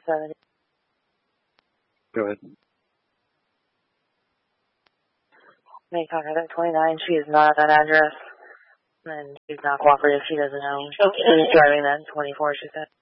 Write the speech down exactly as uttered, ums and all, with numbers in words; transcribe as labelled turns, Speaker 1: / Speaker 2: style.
Speaker 1: seventy.
Speaker 2: Go ahead.
Speaker 1: May contact twenty-nine. She is not at that address. And she's not cooperative. She doesn't know. She's driving that twenty-four, she said.